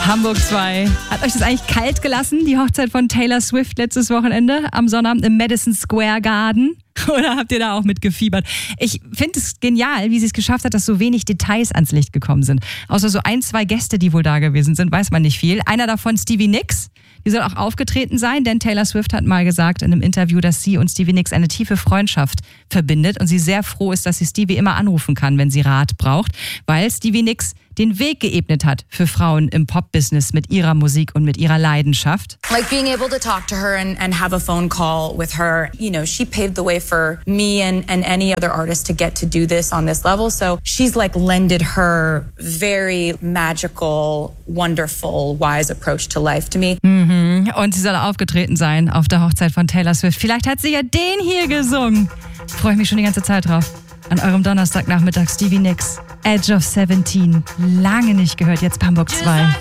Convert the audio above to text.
Hamburg 2. Hat euch das eigentlich kalt gelassen, die Hochzeit von Taylor Swift letztes Wochenende am Sonnabend im Madison Square Garden? Oder habt ihr da auch mitgefiebert? Ich finde es genial, wie sie es geschafft hat, dass so wenig Details ans Licht gekommen sind. Außer so 1, 2 Gäste, die wohl da gewesen sind, weiß man nicht viel. Einer davon Stevie Nicks. Die soll auch aufgetreten sein, denn Taylor Swift hat mal gesagt in einem Interview, dass sie und Stevie Nicks eine tiefe Freundschaft verbindet und sie sehr froh ist, dass sie Stevie immer anrufen kann, wenn sie Rat braucht, weil Stevie Nicks den Weg geebnet hat für Frauen im Pop-Business mit ihrer Musik und mit ihrer Leidenschaft. Like being able to talk to her and have a phone call with her, you know, she paved the way for me and any other artist to get to do this on this level. So she's like lended her very magical, wonderful, wise approach to life to me. Und sie soll aufgetreten sein auf der Hochzeit von Taylor Swift. Vielleicht hat sie ja den hier gesungen. Freue ich mich schon die ganze Zeit drauf. An eurem Donnerstagnachmittag Stevie Nicks, Edge of 17. Lange nicht gehört, jetzt Hamburg 2.